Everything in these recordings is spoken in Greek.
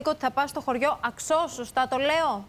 ότι θα πας στο χωριό Αξός, σωστά το λέω?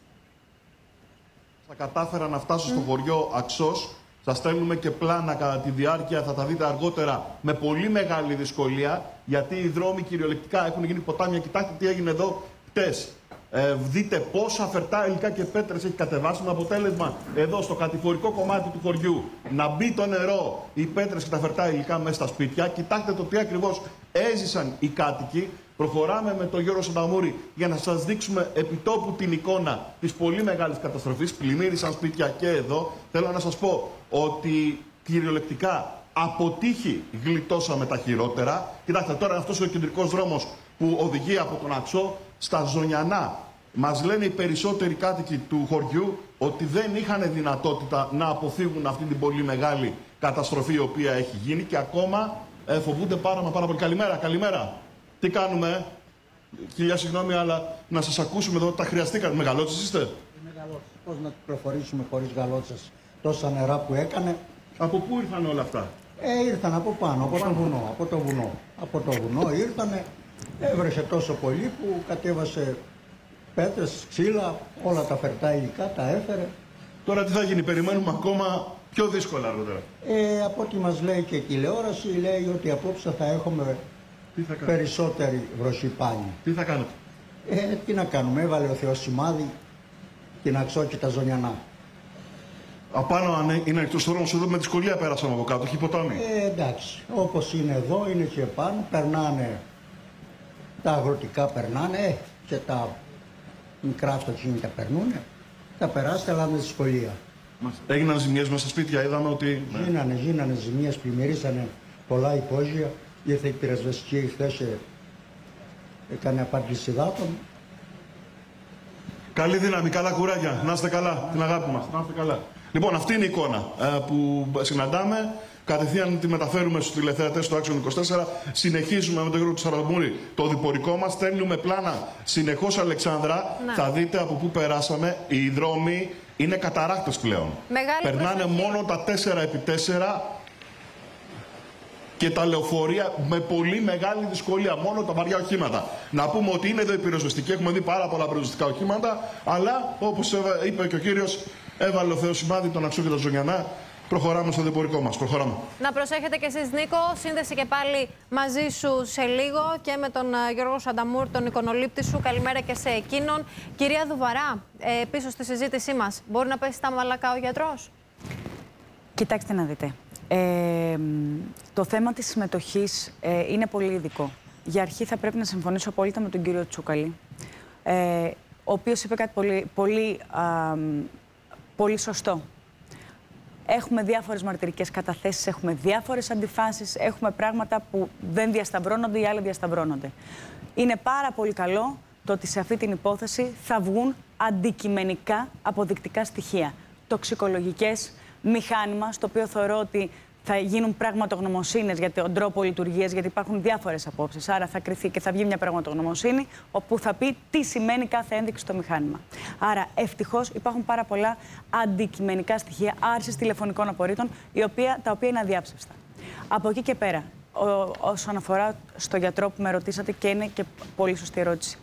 Θα κατάφερα να φτάσω στο χωριό Αξός. Θα στέλνουμε και πλάνα κατά τη διάρκεια, θα τα δείτε αργότερα, με πολύ μεγάλη δυσκολία, γιατί οι δρόμοι κυριολεκτικά έχουν γίνει ποτάμια. Κοιτάξτε τι έγινε εδώ χτες. Δείτε πόσα φερτά υλικά και πέτρες έχει κατεβάσει, με αποτέλεσμα εδώ στο κατηφορικό κομμάτι του χωριού να μπει το νερό, οι πέτρες και τα φερτά υλικά μέσα στα σπίτια. Κοιτάξτε το τι ακριβώς έζησαν οι κάτοικοι. Προχωράμε με τον Γιώργο Σανταμούρη για να σας δείξουμε επιτόπου την εικόνα της πολύ μεγάλης καταστροφής. Πλημμύρισαν σπίτια και εδώ. Θέλω να σας πω ότι κυριολεκτικά από τύχη γλιτώσαμε τα χειρότερα. Κοιτάξτε, τώρα αυτός ο κεντρικός δρόμος που οδηγεί από τον Αξό στα Ζωνιανά. Μας λένε οι περισσότεροι κάτοικοι του χωριού ότι δεν είχαν δυνατότητα να αποφύγουν αυτή την πολύ μεγάλη καταστροφή η οποία έχει γίνει και ακόμα φοβούνται πάρα πολύ. Καλημέρα. Τι κάνουμε, Χιλιά συγγνώμη, αλλά να σας ακούσουμε εδώ, τα χρειαστήκατε. Μεγαλότσες είστε? Μεγαλότσες. Πώς να προχωρήσουμε χωρίς γαλότσες, τόσα νερά που έκανε. Από πού ήρθαν όλα αυτά? Ήρθαν από πάνω, από το βουνό ήρθανε, έβρεσε τόσο πολύ που κατέβασε πέτρες, ξύλα, όλα τα φερτά υλικά τα έφερε. Τώρα τι θα γίνει, περιμένουμε ακόμα πιο δύσκολα αργότερα? Από ό,τι μας λέει και η τηλεόραση, λέει ότι απόψε θα έχουμε περισσότερη βροχή πάλι. Τι θα κάνετε? Τι να κάνουμε, έβαλε ο Θεός σημάδι την Αξό και τα Ζωνιανά. Απάνω αν είναι εκτός του δρόμου, εδώ με δυσκολία πέρασαμε από κάτω, έχει ποτάμι. Εντάξει, όπως είναι εδώ, είναι και πάνω, περνάνε, τα αγροτικά περνάνε και τα μικρά αυτοκίνητα περνούνε. Τα περάσετε, αλλά με δυσκολία. Έγιναν ζημιές μέσα στα σπίτια, είδαμε ότι... Γίνανε ζημιές, πλημμυρίσανε πολλά υπόγεια. Ήρθε η πυροσβεστική χθες, έκανε απάντηση υδάτων. Καλή δύναμη, καλά κουράγια. Να είστε καλά, την αγάπη μας. Να είστε καλά. Λοιπόν, αυτή είναι η εικόνα που συναντάμε. Κατευθείαν τη μεταφέρουμε στους τηλεθεατές του Action 24. Συνεχίζουμε με τον Γιώργο Σανταμούρη το διπορικό μας. Στέλνουμε πλάνα συνεχώς, Αλεξάνδρα. Ναι. Θα δείτε από πού περάσαμε. Οι δρόμοι είναι καταράκτες πλέον. Περνάνε μόνο τα 4x4 και τα λεωφορεία με πολύ μεγάλη δυσκολία. Μόνο τα βαριά οχήματα. Να πούμε ότι είναι εδώ η πυροσβεστική. Έχουμε δει πάρα πολλά πυροσβεστικά οχήματα. Αλλά όπως είπε και ο κύριος, έβαλε ο Θεός σημάδι τον Αξό και τα Ζωνιανά. Προχωράμε στο διπορικό μας. Προχωράμε. Να προσέχετε και εσείς, Νίκο. Σύνδεση και πάλι μαζί σου σε λίγο και με τον Γιώργο Σανταμούρ, τον εικονολήπτη σου. Καλημέρα και σε εκείνον. Κυρία Δουβαρά, πίσω στη συζήτησή μας, μπορεί να πέσει στα μαλακά ο γιατρός? Κοιτάξτε να δείτε. Το θέμα της συμμετοχής είναι πολύ ειδικό. Για αρχή θα πρέπει να συμφωνήσω απόλυτα με τον κύριο Τσούκαλη, ο οποίος είπε κάτι πολύ σωστό. Έχουμε διάφορες μαρτυρικές καταθέσεις, έχουμε διάφορες αντιφάσεις, έχουμε πράγματα που δεν διασταυρώνονται, οι άλλοι διασταυρώνονται. Είναι πάρα πολύ καλό το ότι σε αυτή την υπόθεση θα βγουν αντικειμενικά αποδεικτικά στοιχεία. Τοξικολογικές, μηχάνημα, στο οποίο θεωρώ ότι θα γίνουν πραγματογνωμοσύνες για τον τρόπο λειτουργίας, γιατί υπάρχουν διάφορες απόψεις. Άρα θα κριθεί και θα βγει μια πραγματογνωμοσύνη, όπου θα πει τι σημαίνει κάθε ένδειξη στο μηχάνημα. Άρα, ευτυχώς υπάρχουν πάρα πολλά αντικειμενικά στοιχεία άρσης τηλεφωνικών απορρίτων, τα οποία είναι αδιάψευστα. Από εκεί και πέρα, όσον αφορά στο γιατρό που με ρωτήσατε, και είναι και πολύ σωστή ερώτηση.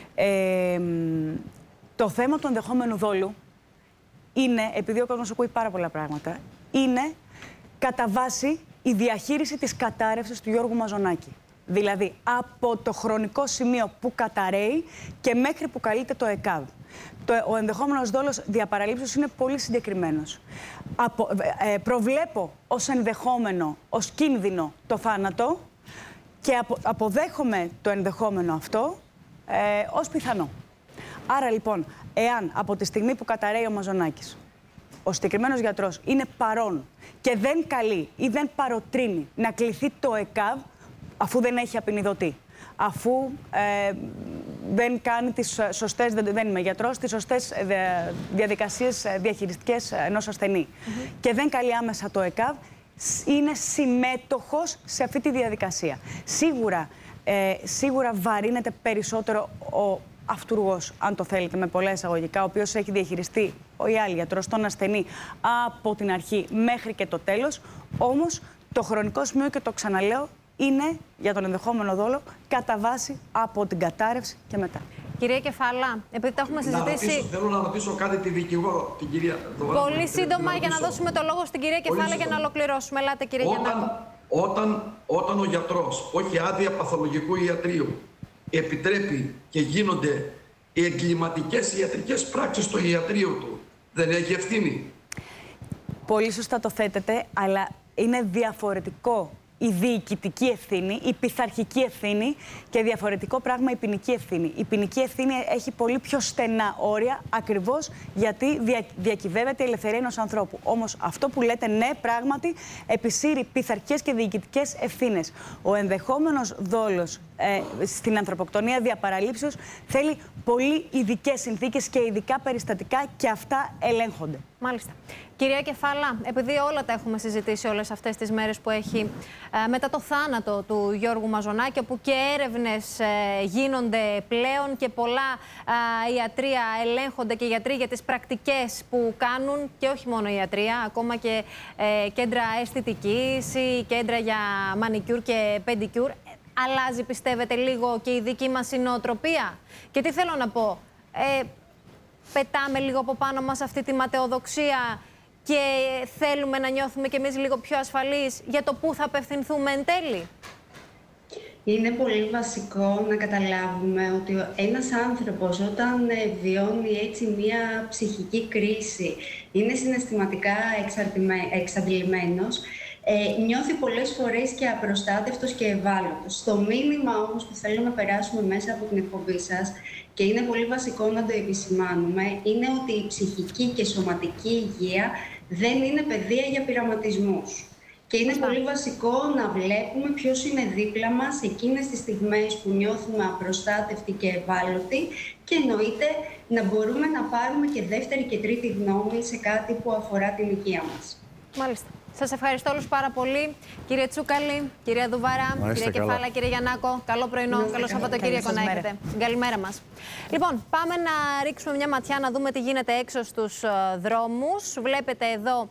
Το θέμα του ενδεχόμενου δόλου είναι, επειδή ο κόσμος ακούει πάρα πολλά πράγματα, είναι κατά βάση η διαχείριση της κατάρρευσης του Γιώργου Μαζονάκη. Δηλαδή, από το χρονικό σημείο που καταρρέει και μέχρι που καλείται το ΕΚΑΒ. Ο ενδεχόμενος δόλος διαπαραλήψεως είναι πολύ συγκεκριμένος. Προβλέπω ως ενδεχόμενο, ως κίνδυνο το θάνατο και αποδέχομαι το ενδεχόμενο αυτό ως πιθανό. Άρα λοιπόν, εάν από τη στιγμή που καταρρέει ο Μαζονάκης, ο συγκεκριμένος γιατρός είναι παρόν και δεν καλεί ή δεν παροτρύνει να κληθεί το ΕΚΑΒ, αφού δεν έχει απεινιδωτεί, αφού δεν κάνει τις σωστές, δεν είμαι γιατρός, τις σωστές διαδικασίες διαχειριστικές ενός ασθενή και δεν καλεί άμεσα το ΕΚΑΒ, είναι συμμέτοχος σε αυτή τη διαδικασία. Σίγουρα βαρύνεται περισσότερο ο αυτούργος, αν το θέλετε, με πολλά εισαγωγικά, ο οποίος έχει διαχειριστεί ή άλλη γιατρός τον ασθενή από την αρχή μέχρι και το τέλος. Όμως το χρονικό σημείο, και το ξαναλέω, είναι για τον ενδεχόμενο δόλο κατά βάση από την κατάρρευση και μετά. Κυρία Κεφάλα, επειδή τα έχουμε συζητήσει. Θέλω να ρωτήσω κάτι τη δικηγόρο, την κυρία Δοβαρά. Πολύ σύντομα για να δώσουμε το λόγο στην κυρία Κεφάλα για να ολοκληρώσουμε. Ελάτε, κύριε Γιαννάκο. Όταν ο γιατρός, όχι άδεια παθολογικού ιατρείου, επιτρέπει και γίνονται εγκληματικές ιατρικές πράξεις στο ιατρείο του, δεν έχει ευθύνη? Πολύ σωστά το θέτετε, αλλά είναι διαφορετικό η διοικητική ευθύνη, η πειθαρχική ευθύνη και διαφορετικό πράγμα η ποινική ευθύνη. Η ποινική ευθύνη έχει πολύ πιο στενά όρια, ακριβώς γιατί διακυβεύεται η ελευθερία ενός ανθρώπου. Όμως αυτό που λέτε, ναι, πράγματι επισύρει πειθαρχικές και διοικητικές ευθύνες. Ο ενδεχόμενος δόλος στην ανθρωποκτονία διαπαραλήψεως θέλει πολύ ειδικές συνθήκες και ειδικά περιστατικά και αυτά ελέγχονται. Μάλιστα. Κυρία Κεφάλα, επειδή όλα τα έχουμε συζητήσει όλες αυτές τις μέρες που έχει μετά το θάνατο του Γιώργου Μαζονάκη, όπου και έρευνες γίνονται πλέον και πολλά ιατρεία ελέγχονται και γιατροί για τις πρακτικές που κάνουν, και όχι μόνο ιατρεία, ακόμα και κέντρα αισθητικής ή κέντρα για μανικιούρ και πεντικιούρ. Αλλάζει, πιστεύετε, λίγο και η δική μας η νοοτροπία? Και τι θέλω να πω, πετάμε λίγο από πάνω μας αυτή τη ματαιοδοξία και θέλουμε να νιώθουμε κι εμείς λίγο πιο ασφαλείς για το πού θα απευθυνθούμε εν τέλει? Είναι πολύ βασικό να καταλάβουμε ότι ένας άνθρωπος όταν βιώνει έτσι μία ψυχική κρίση, είναι συναισθηματικά εξαντλημένος, νιώθει πολλές φορές και απροστάτευτος και ευάλωτος. Το μήνυμα όμως που θέλω να περάσουμε μέσα από την εκπομπή σας, και είναι πολύ βασικό να το επισημάνουμε, είναι ότι η ψυχική και σωματική υγεία δεν είναι πεδία για πειραματισμούς. Και είναι πολύ βασικό να βλέπουμε ποιος είναι δίπλα μας εκείνες τις στιγμές που νιώθουμε απροστάτευτοι και ευάλωτοι, και εννοείται να μπορούμε να πάρουμε και δεύτερη και τρίτη γνώμη σε κάτι που αφορά την υγεία μας. Μάλιστα. Σας ευχαριστώ όλους πάρα πολύ. Κύριε Τσούκαλη, κυρία Δουβαρά, κυρία Κεφάλα, κύριε Γιαννάκο. Καλό πρωινό, καλό Σαββατοκύριακο να έχετε. Καλημέρα μας. Λοιπόν, πάμε να ρίξουμε μια ματιά να δούμε τι γίνεται έξω στους δρόμους. Βλέπετε εδώ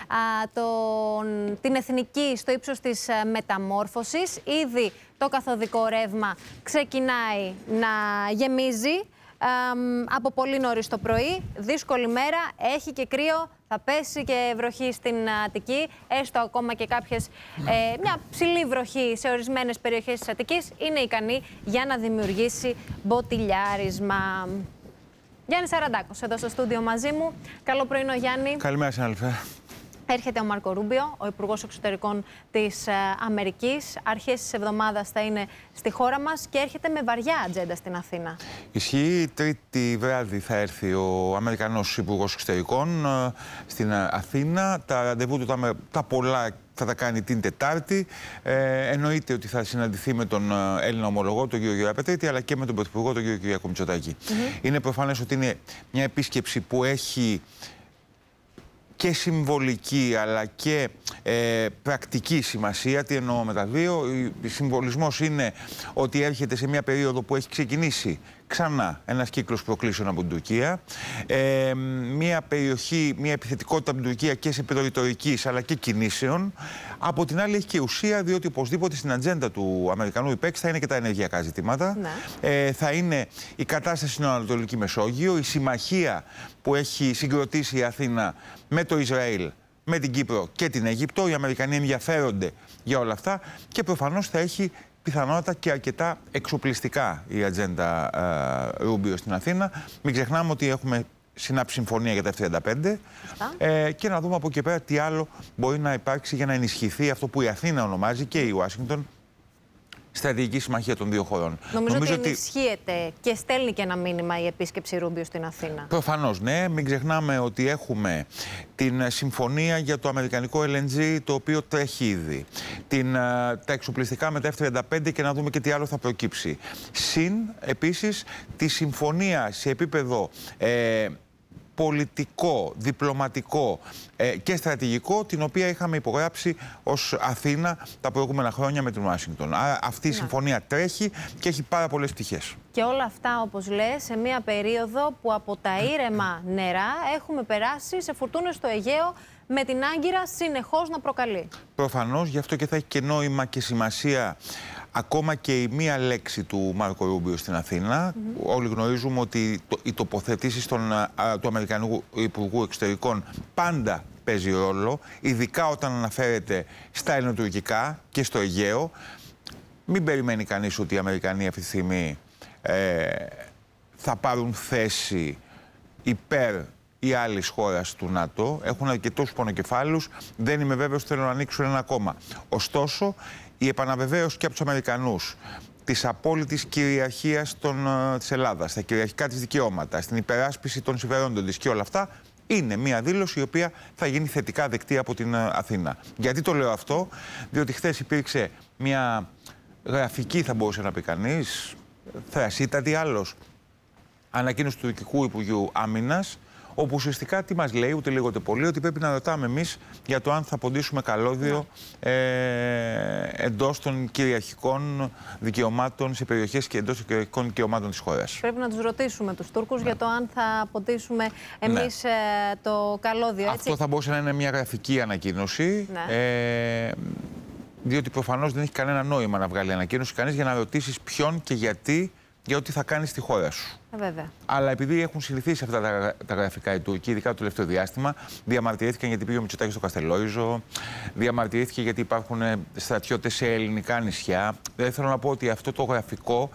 την Εθνική στο ύψος της Μεταμόρφωσης. Ήδη το καθοδικό ρεύμα ξεκινάει να γεμίζει από πολύ νωρίς το πρωί. Δύσκολη μέρα, έχει και κρύο. Θα πέσει και βροχή στην Αττική, έστω ακόμα και μια ψηλή βροχή σε ορισμένες περιοχές της Αττικής είναι ικανή για να δημιουργήσει μποτιλιάρισμα. Γιάννη Σαραντάκος εδώ στο στούντιο μαζί μου. Καλό πρωινό, Γιάννη. Καλημέρα, συνάδελφε. Έρχεται ο Μάρκο Ρούμπιο, ο Υπουργός Εξωτερικών της Αμερικής. Αρχές της εβδομάδας θα είναι στη χώρα μας και έρχεται με βαριά ατζέντα στην Αθήνα. Ισχύει, Τρίτη βράδυ θα έρθει ο Αμερικανός Υπουργός Εξωτερικών στην Αθήνα. Τα ραντεβού του τα πολλά θα τα κάνει την Τετάρτη. Εννοείται ότι θα συναντηθεί με τον Έλληνα ομολογό, τον κύριο Γεραπετρίτη, αλλά και με τον Πρωθυπουργό, τον κύριο Κυριάκο Μητσοτάκη. Είναι προφανές ότι είναι μια επίσκεψη που έχει και συμβολική αλλά και πρακτική σημασία. Τι εννοώ με τα δύο? Ο συμβολισμός είναι ότι έρχεται σε μια περίοδο που έχει ξεκινήσει ξανά ένας κύκλος προκλήσεων από την Τουρκία. Μια περιοχή, μια επιθετικότητα από την Τουρκία και σε επίπεδο ρητορικής αλλά και κινήσεων. Από την άλλη έχει και ουσία, διότι οπωσδήποτε στην ατζέντα του Αμερικανού υπέξ θα είναι και τα ενεργειακά ζητήματα. Ναι. Θα είναι η κατάσταση στην Ανατολική Μεσόγειο, η συμμαχία που έχει συγκροτήσει η Αθήνα με το Ισραήλ, με την Κύπρο και την Αίγυπτο. Οι Αμερικανοί ενδιαφέρονται για όλα αυτά και προφανώς θα έχει πιθανότατα και αρκετά εξοπλιστικά η ατζέντα Ρούμπιο στην Αθήνα. Μην ξεχνάμε ότι έχουμε συνάψει συμφωνία για τα F-35 και να δούμε από εκεί πέρα τι άλλο μπορεί να υπάρξει για να ενισχυθεί αυτό που η Αθήνα ονομάζει και η Ουάσιγκτον στρατηγική συμμαχία των δύο χωρών. Νομίζω ότι ενισχύεται και στέλνει και ένα μήνυμα η επίσκεψη Ρούμπιο στην Αθήνα. Προφανώς, ναι. Μην ξεχνάμε ότι έχουμε την συμφωνία για το αμερικανικό LNG, το οποίο τρέχει ήδη. Τα εξοπλιστικά με τα F-35 και να δούμε και τι άλλο θα προκύψει. Συν, επίσης, τη συμφωνία σε επίπεδο πολιτικό, διπλωματικό και στρατηγικό, την οποία είχαμε υπογράψει ως Αθήνα τα προηγούμενα χρόνια με την Ουάσιγκτον. Άρα αυτή η συμφωνία τρέχει και έχει πάρα πολλές πτυχές. Και όλα αυτά, όπως λες, σε μια περίοδο που από τα ήρεμα νερά έχουμε περάσει σε φουρτούνες στο Αιγαίο με την Άγκυρα συνεχώς να προκαλεί. Προφανώς, γι' αυτό και θα έχει και νόημα και σημασία ακόμα και η μία λέξη του Μάρκο Ρούμπιο στην Αθήνα. Όλοι γνωρίζουμε ότι οι τοποθετήσεις του Αμερικανού Υπουργού Εξωτερικών πάντα παίζει ρόλο, ειδικά όταν αναφέρεται στα ελληνοτουρκικά και στο Αιγαίο. Μην περιμένει κανείς ότι οι Αμερικανοί αυτή τη στιγμή θα πάρουν θέση υπέρ ή άλλης χώρας του ΝΑΤΟ. Έχουν αρκετούς πονοκεφάλους. Δεν είμαι βέβαιος ότι θέλουν να ανοίξουν ένα ακόμα. Ωστόσο, η επαναβεβαίωση και από τους Αμερικανούς της απόλυτης κυριαρχίας της Ελλάδας, στα κυριαρχικά της δικαιώματα, στην υπεράσπιση των συμφερόντων της και όλα αυτά, είναι μια δήλωση η οποία θα γίνει θετικά δεκτή από την Αθήνα. Γιατί το λέω αυτό? Διότι χθες υπήρξε μια γραφική, θα μπορούσε να πει κανείς, θρασίτατη άλλος, ανακοίνωση του τουρκικού Υπουργείου Άμυνας, όπου ουσιαστικά τι μας λέει, ούτε λίγο ούτε πολύ, ότι πρέπει να ρωτάμε εμείς για το αν θα ποντίσουμε καλώδιο εντός των κυριαρχικών δικαιωμάτων σε περιοχές και εντός των κυριαρχικών δικαιωμάτων της χώρας. Πρέπει να τους ρωτήσουμε τους Τούρκους για το αν θα ποντίσουμε εμείς το καλώδιο. Έτσι. Αυτό θα μπορούσε να είναι μια γραφική ανακοίνωση. Διότι προφανώς δεν έχει κανένα νόημα να βγάλει ανακοίνωση κανείς για να ρωτήσεις ποιον και γιατί για ό,τι θα κάνεις στη χώρα σου. Βέβαια. Αλλά επειδή έχουν συνηθίσει αυτά τα γραφικά οι Τούρκοι, ειδικά το τελευταίο διάστημα, διαμαρτυρήθηκαν γιατί πήγε ο Μητσοτάκης στο Καστελόριζο, διαμαρτυρήθηκε γιατί υπάρχουν στρατιώτες σε ελληνικά νησιά. Δεν θέλω να πω ότι αυτό το γραφικό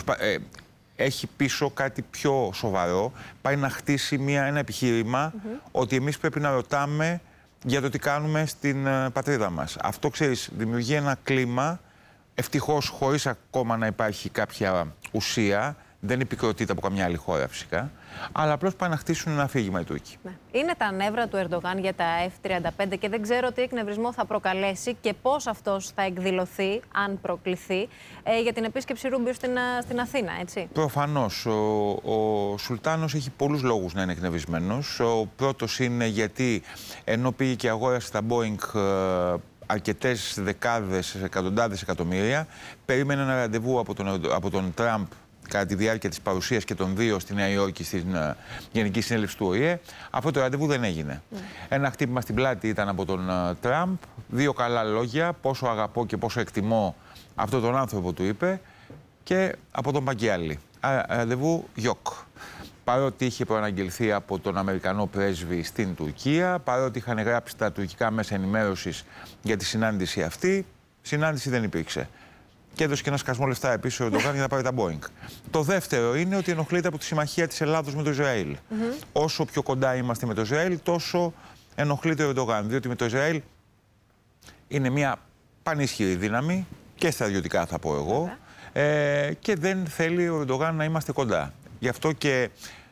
έχει πίσω κάτι πιο σοβαρό. Πάει να χτίσει ένα επιχείρημα ότι εμείς πρέπει να ρωτάμε για το τι κάνουμε στην πατρίδα μας. Αυτό, ξέρεις, δημιουργεί ένα κλίμα, ευτυχώς χωρίς ακόμα να υπάρχει κάποια ουσία, δεν επικροτείται από καμιά άλλη χώρα φυσικά, αλλά απλώς πάνε να χτίσουν ένα αφήγημα οι Τούρκοι. Είναι τα νεύρα του Ερντογάν για τα F-35 και δεν ξέρω τι εκνευρισμό θα προκαλέσει και πώς αυτός θα εκδηλωθεί, αν προκληθεί, για την επίσκεψη Ρούμπιο στην Αθήνα, έτσι. Προφανώς. Ο Σουλτάνος έχει πολλούς λόγους να είναι εκνευρισμένος. Ο πρώτος είναι γιατί ενώ πήγε και αγόρασε τα Boeing αρκετές δεκάδες, εκατοντάδες εκατομμύρια, περίμενε ένα ραντεβού από τον Τραμπ κατά τη διάρκεια της παρουσίας και των δύο στη Νέα Υόρκη στην Γενική Συνέλευση του ΟΗΕ. Αυτό το ραντεβού δεν έγινε. Ένα χτύπημα στην πλάτη ήταν από τον Τραμπ, δύο καλά λόγια, πόσο αγαπώ και πόσο εκτιμώ αυτόν τον άνθρωπο, του είπε, και από τον Παγκιάλη. Άρα ραντεβού γιοκ. Παρότι είχε προαναγγελθεί από τον Αμερικανό πρέσβη στην Τουρκία, παρότι είχαν γράψει τα τουρκικά μέσα ενημέρωσης για τη συνάντηση αυτή, συνάντηση δεν υπήρξε. Και έδωσε και ένα σκασμό λεφτά επίσης ο Ερντογάν για να πάρει τα Boeing. Το δεύτερο είναι ότι ενοχλείται από τη συμμαχία της Ελλάδος με το Ισραήλ. Όσο πιο κοντά είμαστε με το Ισραήλ, τόσο ενοχλείται ο Ερντογάν. Διότι με το Ισραήλ είναι μια πανίσχυρη δύναμη, και στρατιωτικά θα πω εγώ, και δεν θέλει ο Ερντογάν να είμαστε κοντά. Γι' αυτό και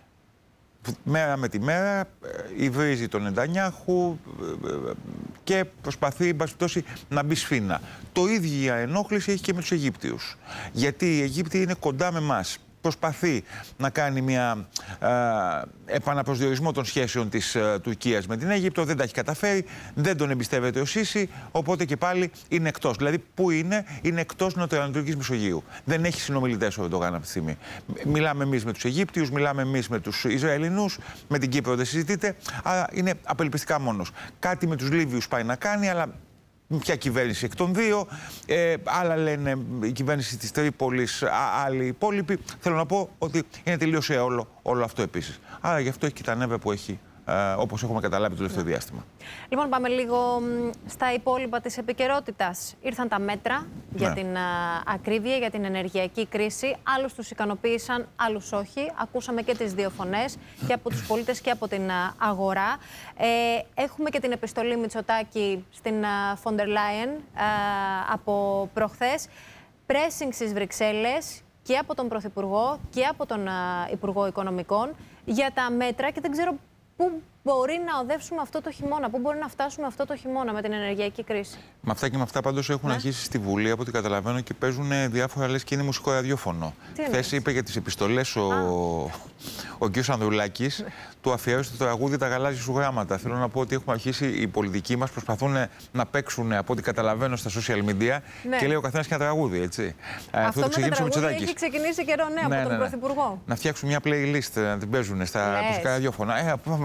μέρα με τη μέρα υβρίζει τον Νετανιάχου και προσπαθεί, εν πάση περιπτώσει, να μπει σφήνα. Το ίδιο ενόχληση έχει και με τους Αιγύπτιους. Γιατί οι Αιγύπτιοι είναι κοντά με εμάς. Προσπαθεί να κάνει μια επαναπροσδιορισμό των σχέσεων της Τουρκίας με την Αίγυπτο, δεν τα έχει καταφέρει, δεν τον εμπιστεύεται ο Σίση, οπότε και πάλι είναι εκτός. Δηλαδή, πού είναι εκτός νοτιοανατολικής Μεσογείου. Δεν έχει συνομιλητές ο Ερντογάν αυτή τη στιγμή. Μιλάμε εμείς με τους Αιγύπτιους, μιλάμε εμείς με τους Ισραηλινούς, με την Κύπρο δεν συζητείται, άρα είναι απελπιστικά μόνος. Κάτι με τους Λίβιους πάει να κάνει, αλλά ποια κυβέρνηση εκ των δύο, άλλα λένε η κυβέρνηση της Τρίπολης, άλλοι υπόλοιποι. Θέλω να πω ότι είναι τελείως όλο αυτό επίσης. Άρα γι' αυτό έχει και τα νεύρα που έχει, όπως έχουμε καταλάβει το τελευταίο διάστημα. Λοιπόν, πάμε λίγο στα υπόλοιπα της επικαιρότητας. Ήρθαν τα μέτρα για την ακρίβεια, για την ενεργειακή κρίση. Άλλους τους ικανοποίησαν, άλλους όχι. Ακούσαμε και τις δύο φωνές, και από τους πολίτες και από την αγορά. Έχουμε και την επιστολή Μητσοτάκη στην Φοντερ Λάιεν από προχθές. Πρέσινγκ στις Βρυξέλλες και από τον Πρωθυπουργό και από τον Υπουργό Οικονομικών για τα μέτρα, και δεν ξέρω πού μπορεί να οδεύσουμε αυτό το χειμώνα, πού μπορεί να φτάσουμε αυτό το χειμώνα με την ενεργειακή κρίση. Με αυτά και με αυτά πάντως έχουν αρχίσει στη Βουλή, από ό,τι καταλαβαίνω, και παίζουν διάφορα, λες και είναι μουσικό ραδιόφωνο. Χθες είπε για τις επιστολές ο κ. Ανδρουλάκης, του αφιέρωσε το τραγούδι «Τα γαλάζια σου γράμματα». Θέλω να πω ότι έχουμε αρχίσει, οι πολιτικοί μας προσπαθούν να παίξουν, από ό,τι καταλαβαίνω, στα social media, και λέει ο καθένας και ένα τραγούδι, έτσι. Αυτό το ξεκίνησε ο Μητσοτάκης. Έχει ξεκινήσει καιρό, από τον Πρωθυπουργό. Να φτιάξουν μια playlist, να την παίζουν στα μουσικά ραδιόφωνα.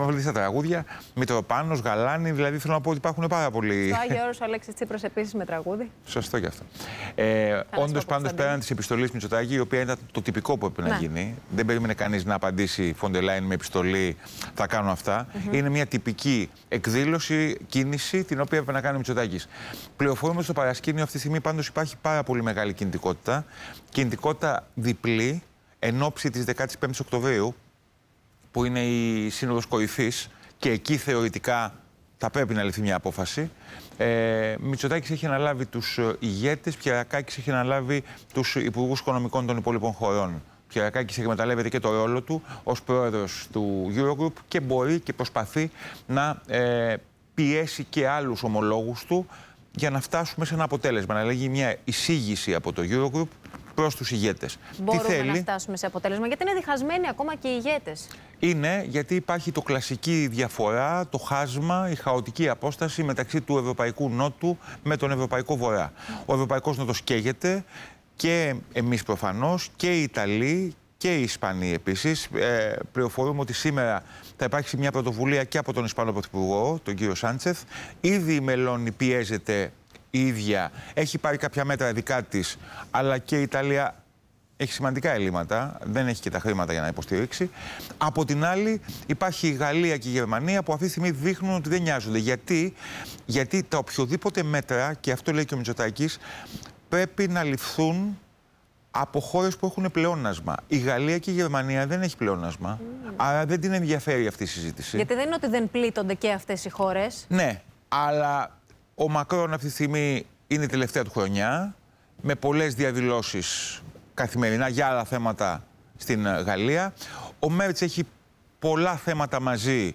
τραγούδια. Μητροπάνος, Γαλάνη, δηλαδή θέλω να πω ότι υπάρχουν πάρα πολλοί. Το Άγιο Όρος ο Αλέξης Τσίπρας επίσης με τραγούδι. Σωστό και αυτό. Όντως, πάντως, πέραν της επιστολής Μητσοτάκη, η οποία ήταν το τυπικό που έπρεπε να γίνει, δεν περίμενε κανείς να απαντήσει Φοντερ Λάιεν με επιστολή, θα κάνω αυτά. Είναι μια τυπική εκδήλωση, κίνηση, την οποία έπρεπε να κάνει ο Μητσοτάκης. Πληροφορούμε στο παρασκήνιο αυτή τη στιγμή, πάντως υπάρχει πάρα πολύ μεγάλη κινητικότητα. Κινητικότητα διπλή εν ώψη της 15ης Οκτωβρίου, που είναι η Σύνοδος Κορυφής, και εκεί θεωρητικά θα πρέπει να ληφθεί μια απόφαση. Μητσοτάκης έχει αναλάβει τους ηγέτες, Πιερακάκης έχει αναλάβει τους υπουργούς οικονομικών των υπόλοιπων χωρών. Πιερακάκης εκμεταλλεύεται και το ρόλο του ως πρόεδρος του Eurogroup και μπορεί και προσπαθεί να πιέσει και άλλους ομολόγους του για να φτάσουμε σε ένα αποτέλεσμα, να λέγει μια εισήγηση από το Eurogroup προς τους ηγέτες. Μπορούμε να φτάσουμε σε αποτέλεσμα, γιατί είναι διχασμένοι ακόμα και οι ηγέτες. Είναι γιατί υπάρχει το κλασική διαφορά, το χάσμα, η χαοτική απόσταση μεταξύ του Ευρωπαϊκού Νότου με τον Ευρωπαϊκό Βορρά. Ο Ευρωπαϊκός Νότος καίγεται, και εμείς προφανώς, και οι Ιταλοί και οι Ισπανοί επίσης. Πληροφορούμε ότι σήμερα θα υπάρξει μια πρωτοβουλία και από τον Ισπανό Πρωθυπουργό, τον κύριο Σάντσεθ. Ήδη η Μελώνη πιέζεται η ίδια, έχει πάρει κάποια μέτρα δικά της, αλλά και η Ιταλία έχει σημαντικά ελλείμματα, δεν έχει και τα χρήματα για να υποστηρίξει. Από την άλλη υπάρχει η Γαλλία και η Γερμανία που αυτή τη στιγμή δείχνουν ότι δεν νοιάζονται. Γιατί τα οποιοδήποτε μέτρα, και αυτό λέει και ο Μητσοτάκης, πρέπει να ληφθούν από χώρες που έχουν πλεόνασμα. Η Γαλλία και η Γερμανία δεν έχει πλεόνασμα, άρα δεν την ενδιαφέρει αυτή η συζήτηση. Γιατί δεν είναι ότι δεν πλήττονται και αυτές οι χώρες. Ναι, αλλά ο Μακρόν αυτή τη στιγμή είναι η τελευταία του χρονιά, με πολλές διαδηλώσεις καθημερινά για άλλα θέματα στην Γαλλία. Ο Μέρτς έχει πολλά θέματα μαζί.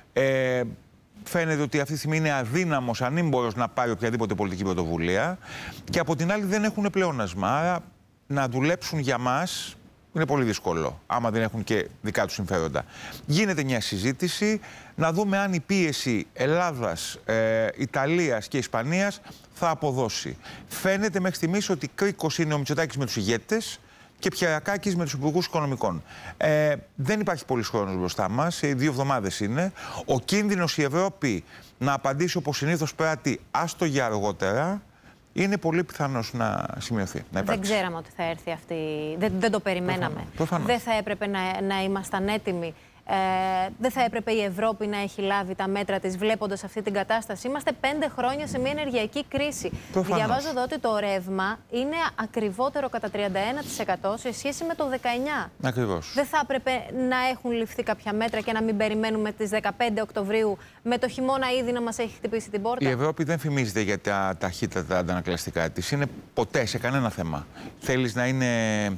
Φαίνεται ότι αυτή τη στιγμή είναι αδύναμος, ανήμπορος να πάρει οποιαδήποτε πολιτική πρωτοβουλία. Και από την άλλη δεν έχουν πλεόνασμα. Άρα να δουλέψουν για μας είναι πολύ δύσκολο, άμα δεν έχουν και δικά τους συμφέροντα. Γίνεται μια συζήτηση, να δούμε αν η πίεση Ελλάδας, Ιταλίας και Ισπανίας θα αποδώσει. Φαίνεται μέχρι στιγμής ότι κρίκος είναι ο Μητσοτάκης με τους ηγέτες και Πιερακάκης με τους υπουργούς οικονομικών. Δεν υπάρχει πολύς χρόνος μπροστά μας, 2 εβδομάδες είναι. Ο κίνδυνος η Ευρώπη να απαντήσει όπως συνήθως πράττει, άστο για αργότερα, είναι πολύ πιθανός να σημειωθεί. Δεν ξέραμε ότι θα έρθει αυτή. Δεν το περιμέναμε. Προφανώς. Δεν θα έπρεπε να ήμασταν έτοιμοι. Δεν θα έπρεπε η Ευρώπη να έχει λάβει τα μέτρα της βλέποντας αυτή την κατάσταση. Είμαστε 5 χρόνια σε μια ενεργειακή κρίση. Προφανώς. Διαβάζω εδώ ότι το ρεύμα είναι ακριβότερο κατά 31% σε σχέση με το 19%. Ακριβώς. Δεν θα έπρεπε να έχουν ληφθεί κάποια μέτρα και να μην περιμένουμε τις 15 Οκτωβρίου με το χειμώνα ήδη να μας έχει χτυπήσει την πόρτα. Η Ευρώπη δεν φημίζεται για τα ταχύτατα αντανακλαστικά της. Είναι ποτέ σε κανένα θέμα. Θέλεις να είναι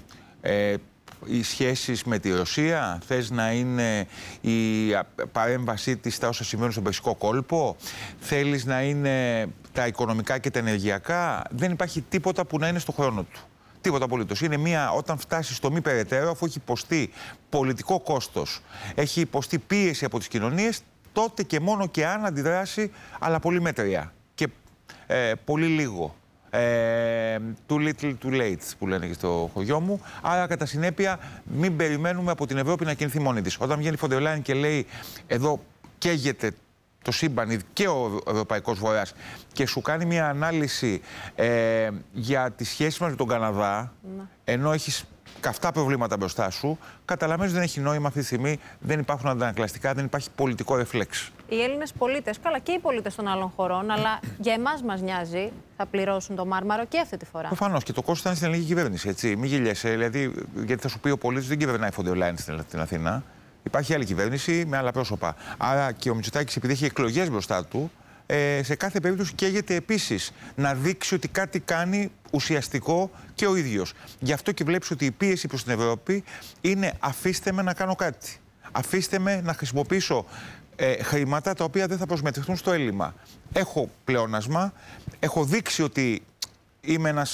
οι σχέσεις με τη Ρωσία, θες να είναι η παρέμβασή της στα όσα συμβαίνουν στον Περσικό κόλπο, θέλεις να είναι τα οικονομικά και τα ενεργειακά. Δεν υπάρχει τίποτα που να είναι στο χρόνο του. Τίποτα απολύτως. Είναι όταν φτάσει στο μη περαιτέρω, αφού έχει υποστεί πολιτικό κόστος, έχει υποστεί πίεση από τις κοινωνίες, τότε και μόνο και αν αντιδράσει, αλλά πολύ μέτρια και πολύ λίγο. Too little, too late, που λένε και στο χωριό μου. Άρα, κατά συνέπεια, μην περιμένουμε από την Ευρώπη να κινηθεί μόνη της. Όταν βγαίνει η Φοντερ Λάιεν και λέει εδώ καίγεται το σύμπαν και ο Ευρωπαϊκός Βορράς και σου κάνει μια ανάλυση για τις σχέσεις μας με τον Καναδά, ενώ έχεις καυτά προβλήματα μπροστά σου, καταλαβαίνεις ότι δεν έχει νόημα αυτή τη στιγμή, δεν υπάρχουν αντανακλαστικά, δεν υπάρχει πολιτικό ρεφλέξ. Οι Έλληνες πολίτες, καλά και οι πολίτες των άλλων χωρών, αλλά για εμάς μας νοιάζει, θα πληρώσουν το μάρμαρο και αυτή τη φορά. Προφανώς και το κόστος ήταν στην ελληνική κυβέρνηση. Έτσι. Μην γελιέσαι, δηλαδή, γιατί θα σου πει ο πολίτης δεν κυβερνάει η Φοντερ Λάιεν στην Αθήνα. Υπάρχει άλλη κυβέρνηση με άλλα πρόσωπα. Άρα και ο Μητσοτάκης, επειδή έχει εκλογές μπροστά του, σε κάθε περίπτωση καίγεται επίσης να δείξει ότι κάτι κάνει ουσιαστικό και ο ίδιος. Γι' αυτό και βλέπεις ότι η πίεση προς την Ευρώπη είναι αφήστε με να κάνω κάτι. Αφήστε με να χρησιμοποιήσω χρήματα τα οποία δεν θα προσμετρηθούν στο έλλειμμα. Έχω πλεόνασμα, έχω δείξει ότι είμαι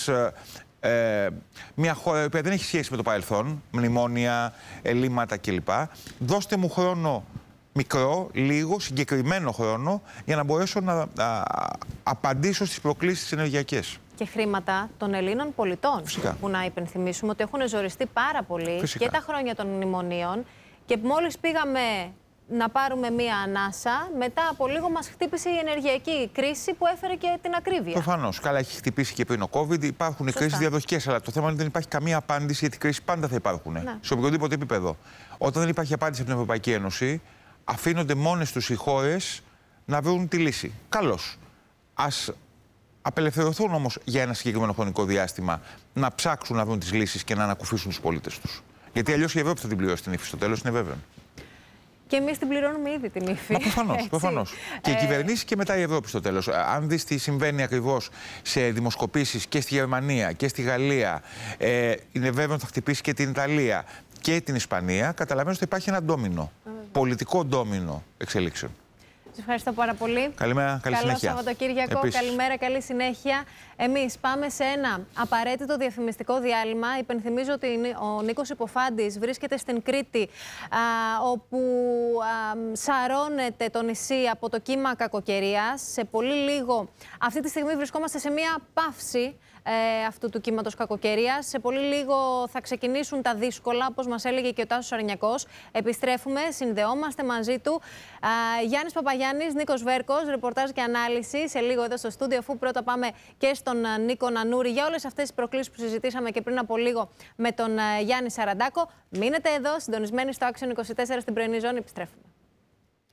μια χώρα η οποία δεν έχει σχέση με το παρελθόν, μνημόνια, ελλείμματα κλπ. Δώστε μου χρόνο μικρό, λίγο, συγκεκριμένο χρόνο για να μπορέσω να απαντήσω στις προκλήσεις ενεργειακές. Και χρήματα των Ελλήνων πολιτών. Φυσικά. Που να υπενθυμίσουμε ότι έχουν ζοριστεί πάρα πολύ. Φυσικά. Και τα χρόνια των μνημονίων. Και μόλις πήγαμε να πάρουμε μία ανάσα. Μετά από λίγο μας χτύπησε η ενεργειακή κρίση που έφερε και την ακρίβεια. Προφανώς. Καλά, έχει χτυπήσει και πριν ο COVID. Υπάρχουν οι κρίσεις διαδοχικές, αλλά το θέμα είναι ότι δεν υπάρχει καμία απάντηση, γιατί οι κρίσεις πάντα θα υπάρχουν. Ναι. Σε οποιοδήποτε επίπεδο. Όταν δεν υπάρχει απάντηση από την Ευρωπαϊκή Ένωση, αφήνονται μόνες τους οι χώρες να βρουν τη λύση. Καλώς. Ας απελευθερωθούν όμως για ένα συγκεκριμένο χρονικό διάστημα να ψάξουν να βρουν τις λύσεις και να ανακουφίσουν τους πολίτες τους. Γιατί αλλιώς η Ευρώπη θα την πληρώσει την ύφη στο τέλος, είναι βέβαιο. Και εμείς την πληρώνουμε ήδη την ύφη. Προφανώς. Και οι κυβερνήσεις και μετά η Ευρώπη στο τέλος. Αν δεις τι συμβαίνει ακριβώς σε δημοσκοπήσεις και στη Γερμανία και στη Γαλλία, είναι βέβαιο ότι θα χτυπήσει και την Ιταλία και την Ισπανία. Καταλαβαίνω ότι υπάρχει ένα ντόμινο, πολιτικό ντόμινο εξελίξεων. Σας ευχαριστώ πάρα πολύ. Καλημέρα, καλή συνέχεια. Καλό Σαββατοκύριακο, καλημέρα, καλή συνέχεια. Εμείς πάμε σε ένα απαραίτητο διαφημιστικό διάλειμμα. Υπενθυμίζω ότι ο Νίκος Υποφάντης βρίσκεται στην Κρήτη, όπου σαρώνεται το νησί από το κύμα κακοκαιρίας. Σε πολύ λίγο, αυτή τη στιγμή βρισκόμαστε σε μια παύση αυτού του κύματος κακοκαιρίας. Σε πολύ λίγο θα ξεκινήσουν τα δύσκολα, όπως μας έλεγε και ο Τάσος Αρνιακός. Επιστρέφουμε, συνδεόμαστε μαζί του. Γιάννης Παπαγιάννης, Νίκος Βέρκος, ρεπορτάζ και ανάλυση σε λίγο εδώ στο στούντιο, αφού πρώτα πάμε και στον Νίκο Νανούρη για όλες αυτές τις προκλήσεις που συζητήσαμε και πριν από λίγο με τον Γιάννη Σαραντάκο. Μείνετε εδώ, συντονισμένοι στο Action 24 στην πρωινή ζώνη. Επιστρέφουμε.